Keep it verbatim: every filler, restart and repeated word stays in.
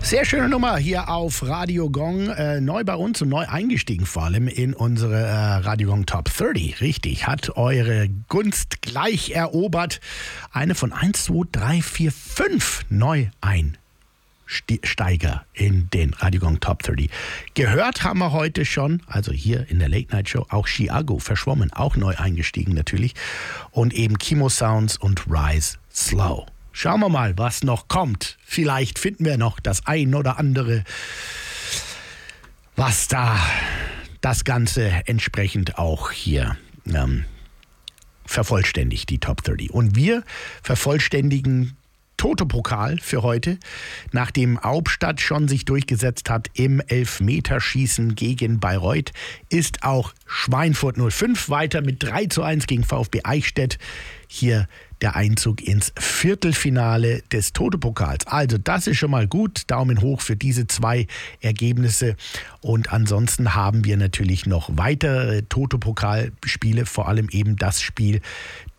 Sehr schöne Nummer hier auf Radio Gong. Äh, neu bei uns und neu eingestiegen vor allem in unsere äh, Radio Gong Top dreißig. Richtig, hat eure Gunst gleich erobert. Eine von eins, zwei, drei, vier, fünf Neueinsteiger in den Radio Gong Top dreißig. Gehört haben wir heute schon, also hier in der Late Night Show, auch Chiago, Verschwommen, auch neu eingestiegen natürlich. Und eben Kimo Sounds und Rise Slow. Schauen wir mal, was noch kommt. Vielleicht finden wir noch das ein oder andere, was da das Ganze entsprechend auch hier ähm, vervollständigt, die Top dreißig. Und wir vervollständigen Toto-Pokal für heute, nachdem Hauptstadt schon sich durchgesetzt hat im Elfmeterschießen gegen Bayreuth, ist auch Schweinfurt null fünf weiter mit drei zu eins gegen VfB Eichstätt. Hier der Einzug ins Viertelfinale des Toto-Pokals. Also das ist schon mal gut. Daumen hoch für diese zwei Ergebnisse. Und ansonsten haben wir natürlich noch weitere Toto-Pokalspiele, vor allem eben das Spiel